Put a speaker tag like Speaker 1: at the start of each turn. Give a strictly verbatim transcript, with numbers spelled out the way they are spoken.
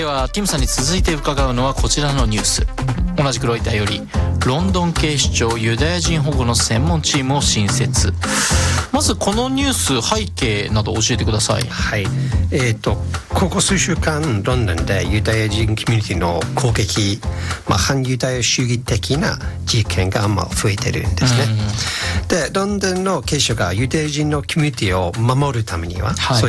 Speaker 1: ではティムさんに続いて伺うのはこちらのニュース。同じくロイターより、ロンドン警視庁ユダヤ人保護の専門チームを新設。まずこのニュース背景など教えてください。
Speaker 2: はい、えーと、ここ数週間ロンドンでユダヤ人コミュニティの攻撃、まあ、反ユダヤ主義的な事件がまあ増えてるんですね。でロンドンの警視庁がユダヤ人のコミュニティを守るためには、はい、そう